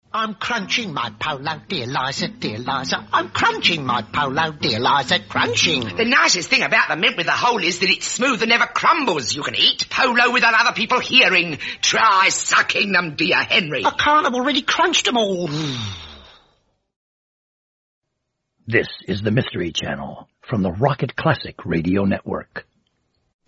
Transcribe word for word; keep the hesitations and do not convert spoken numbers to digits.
I'm crunching my polo, dear Liza, dear Liza. I'm crunching my polo, dear Liza, crunching. The nicest thing about the mint with the hole is that it's smooth and never crumbles. You can eat polo without other people hearing. Try sucking them, dear Henry. I can't, I've already crunched them all. This is the Mystery Channel from the Rocket Classic Radio Network.